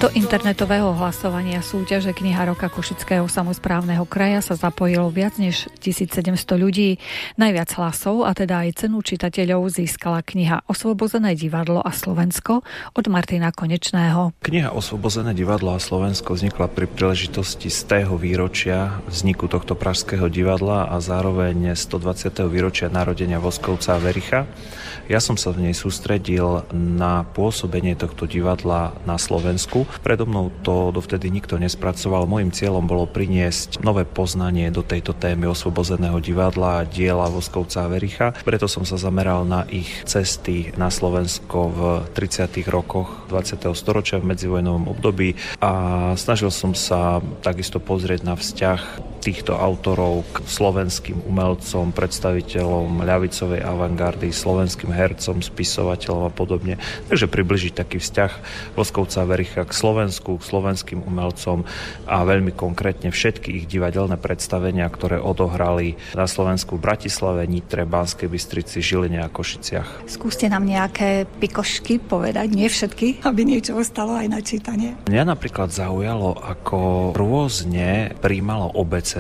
Do internetového hlasovania súťaže Kniha roka Košického samosprávneho kraja sa zapojilo viac než 1700 ľudí. Najviac hlasov, a teda aj cenu čitateľov, získala kniha Osvobozené divadlo a Slovensko od Martina Konečného. Kniha Osvobozené divadlo a Slovensko vznikla pri príležitosti 100. výročia vzniku tohto pražského divadla a zároveň 120. výročia narodenia Voskovca a Vericha. Ja som sa v nej sústredil na pôsobenie tohto divadla na Slovensku. Predo mnou to dovtedy nikto nespracoval. Mojím cieľom bolo priniesť nové poznanie do tejto témy Osvobozeného divadla a diela Voskovca a Vericha. Preto som sa zameral na ich cesty na Slovensko v 30. rokoch 20. storočia v medzivojnovom období a snažil som sa takisto pozrieť na vzťah týchto autorov k slovenským umelcom, predstaviteľom ľavicovej avantgardy, slovenským hercom, spisovateľom a podobne. Takže približiť taký vzťah Voskovca a Vericha k Slovensku, k slovenským umelcom a veľmi konkrétne všetky ich divadelné predstavenia, ktoré odohrali na Slovensku v Bratislave, Nitre, Banskej Bystrici, Žiline a Košiciach. Skúste nám nejaké pikošky povedať, nie všetky, aby niečo ostalo aj na čítanie. Mňa napríklad zaujalo, ako rôzne prijímalo obecenstvo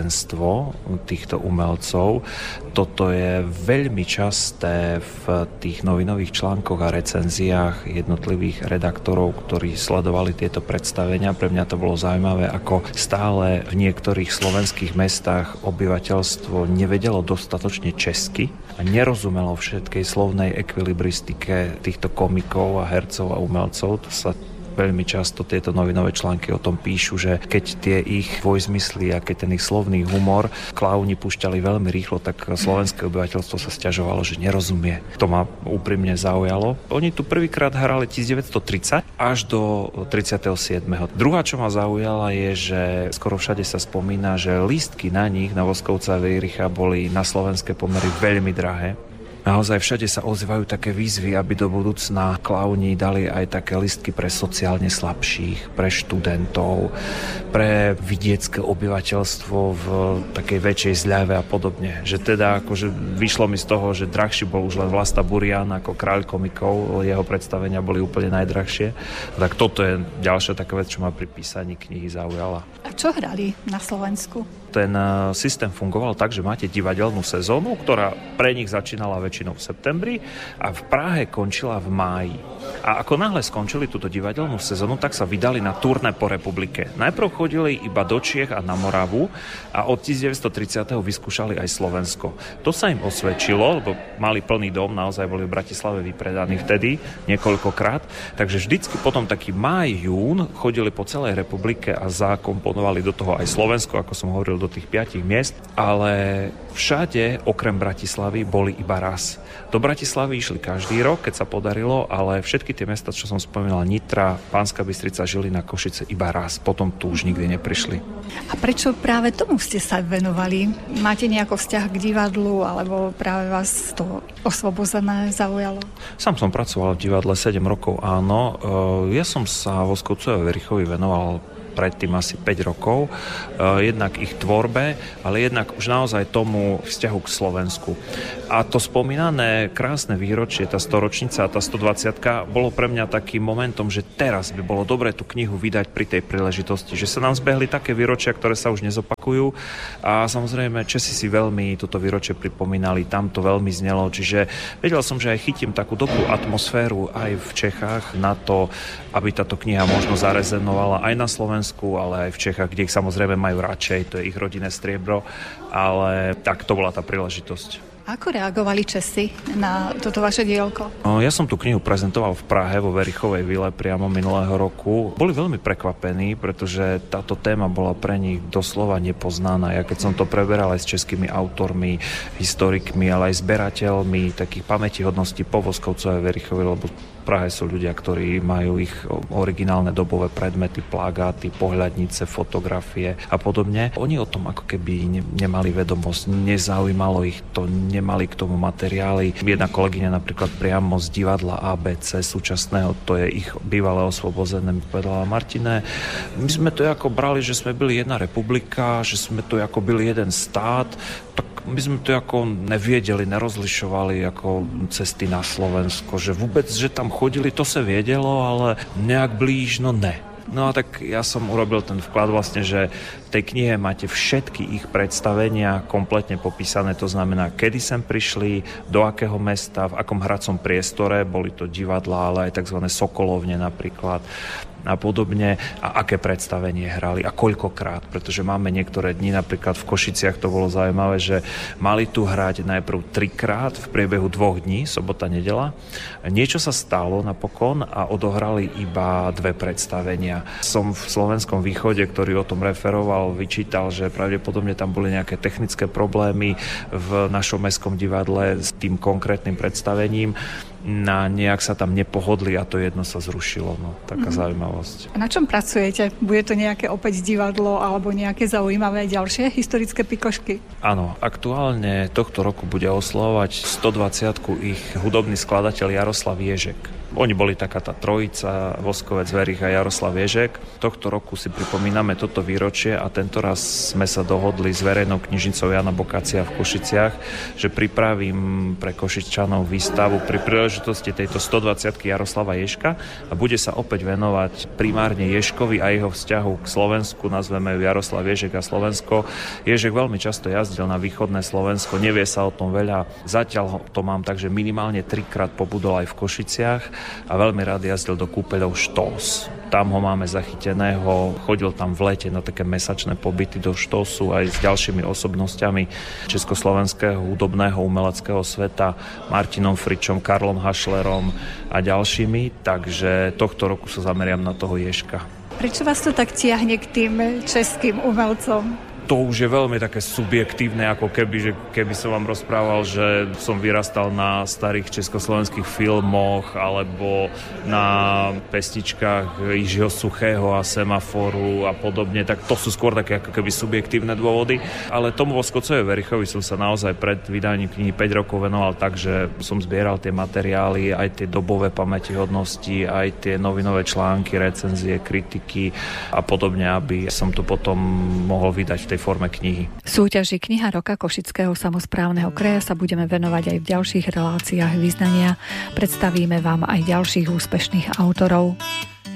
týchto umelcov. Toto je veľmi časté v tých novinových článkoch a recenziách jednotlivých redaktorov, ktorí sledovali tieto predstavenia. Pre mňa to bolo zaujímavé, ako stále v niektorých slovenských mestách obyvateľstvo nevedelo dostatočne česky a nerozumelo všetkej slovnej ekvilibristike týchto komikov a hercov a umelcov. To sa veľmi často tieto novinové články o tom píšu, že keď tie ich dvojzmysly a keď ten ich slovný humor klauni púšťali veľmi rýchlo, tak slovenské obyvateľstvo sa sťažovalo, že nerozumie. To ma úprimne zaujalo. Oni tu prvýkrát hrali 1930 až do 37. Druhá, čo ma zaujala, je, že skoro všade sa spomína, že lístky na nich, na Voskovca a Vericha, boli na slovenské pomery veľmi drahé. Naozaj všade sa ozývajú také výzvy, aby do budúcna klauni dali aj také listky pre sociálne slabších, pre študentov, pre vidiecké obyvateľstvo v takej väčšej zľave a podobne. Že teda akože vyšlo mi z toho, že drahší bol už len Vlasta Burian ako kráľ komikov, jeho predstavenia boli úplne najdrahšie. Tak toto je ďalšia taká vec, čo ma pri písaní knihy zaujala. A čo hrali na Slovensku? Ten systém fungoval tak, že máte divadelnú sezónu, ktorá pre nich začínala väčšinou v septembri a v Prahe končila v máji. A ako náhle skončili túto divadelnú sezónu, tak sa vydali na turné po republike. Najprv chodili iba do Čiech a na Moravu a od 1930. vyskúšali aj Slovensko. To sa im osvedčilo, lebo mali plný dom, naozaj boli v Bratislave vypredaní vtedy niekoľkokrát. Takže vždycky potom taký máj, jún chodili po celej republike a zakomponovali do toho aj Slovensko, ako som hovoril, do tých 5 miest, ale všade okrem Bratislavy boli iba raz. Do Bratislavy išli každý rok, keď sa podarilo, ale všetky tie mesta, čo som spomínal, Nitra, Banská Bystrica, Žilina, Košice, iba raz. Potom tu už nikdy neprišli. A prečo práve tomu ste sa venovali? Máte nejaký vzťah k divadlu, alebo práve vás to Osvobozené zaujalo? Sám som pracoval v divadle 7 rokov, áno. Ja som sa Voskovcovi a Verichovi venoval predtým asi 5 rokov, jednak ich tvorbe, ale jednak už naozaj tomu vzťahu k Slovensku. A to spomínané krásne výročie, tá 100-ročnica a tá 120-ka, bolo pre mňa takým momentom, že teraz by bolo dobré tú knihu vydať pri tej príležitosti, že sa nám zbehli také výročia, ktoré sa už nezopakujú a samozrejme Česi si veľmi toto výročie pripomínali, tam to veľmi znelo, čiže vedel som, že aj chytím takú dobrú atmosféru aj v Čechách na to, aby táto kniha možno zarezenovala aj na Slovensku, ale aj v Čechách, kde ich samozrejme majú radšej, to je ich rodinné striebro, ale tak to bola tá príležitosť. Ako reagovali Česi na toto vaše dielko? Ja som tú knihu prezentoval v Prahe vo Verichovej vile priamo minulého roku. Boli veľmi prekvapení, pretože táto téma bola pre nich doslova nepoznaná. Ja keď som to preberal aj s českými autormi, historikmi, ale aj zberateľmi takých pamätihodností po Voskovcovi a Verichovi, lebo v Prahe sú ľudia, ktorí majú ich originálne dobové predmety, plagáty, pohľadnice, fotografie a podobne. Oni o tom ako keby nemali vedomosť, nezaujímalo ich to, nemali k tomu materiály. Jedna kolegyňa napríklad priamo z divadla ABC súčasného, to je ich bývalé Osvobozené, mi povedala: Martine, my sme to ako brali, že sme byli jedna republika, že sme to ako byli jeden stát, tak my sme to ako neviedeli, nerozlišovali ako cesty na Slovensko, že vôbec, že tam chodili, to sa viedelo, ale nejak blíž, no ne. No a tak ja som urobil ten vklad vlastne, že v tej knihe máte všetky ich predstavenia kompletne popísané, to znamená, kedy sem prišli, do akého mesta, v akom hracom priestore, boli to divadlá, ale aj tzv. Sokolovne napríklad a podobne, a aké predstavenie hrali a koľkokrát, pretože máme niektoré dni, napríklad v Košiciach to bolo zaujímavé, že mali tu hrať najprv 3-krát v priebehu 2 dní, sobota, nedeľa. Niečo sa stalo napokon a odohrali iba 2 predstavenia. Som v Slovenskom východe, ktorý o tom referoval, vyčítal, že pravdepodobne tam boli nejaké technické problémy v našom mestskom divadle s tým konkrétnym predstavením. Nejak sa tam nepohodli a to jedno sa zrušilo. No, taká zaujímavosť. A na čom pracujete? Bude to nejaké opäť divadlo alebo nejaké zaujímavé ďalšie historické pikošky? Áno, aktuálne tohto roku bude oslavovať 120-ku ich hudobný skladateľ Jaroslav Ježek. Oni boli taká tá trojica, Voskovec, Verich a Jaroslav Ježek. Tohto roku si pripomíname toto výročie a tento raz sme sa dohodli s verejnou knižnicou Jana Bokácia v Košiciach, že pripravím pre Košičanov výstavu pri príležitosti tejto 120-ky Jaroslava Ježka a bude sa opäť venovať primárne Ježkovi a jeho vzťahu k Slovensku, nazveme ju Jaroslav Ježek a Slovensko. Ježek veľmi často jazdil na východné Slovensko, nevie sa o tom veľa. Zatiaľ to mám tak, že minimálne 3-krát pobudol aj v Košiciach a veľmi rád jazdil do kúpeľov Štós. Tam ho máme zachyteného, chodil tam v lete na také mesačné pobyty do Štósu aj s ďalšími osobnosťami československého hudobného umeleckého sveta, Martinom Fričom, Karlom Hašlerom a ďalšími, takže tohto roku sa zameriam na toho Ježka. Prečo vás to tak tiahne k tým českým umelcom? To už je veľmi také subjektívne, ako keby som vám rozprával, že som vyrastal na starých československých filmoch alebo na pesničkách Jiřího Suchého a Semaforu a podobne, tak to sú skôr také ako keby subjektívne dôvody. Ale tomu Voskocovi Verichovi som sa naozaj pred vydaním knihy 5 rokov venoval tak, že som zbieral tie materiály, aj tie dobové pamätihodnosti, aj tie novinové články, recenzie, kritiky a podobne, aby som to potom mohol vydať v tej forme knihy. Súťaži Kniha roka Košického samosprávneho kraja sa budeme venovať aj v ďalších reláciách vyznania. Predstavíme vám aj ďalších úspešných autorov.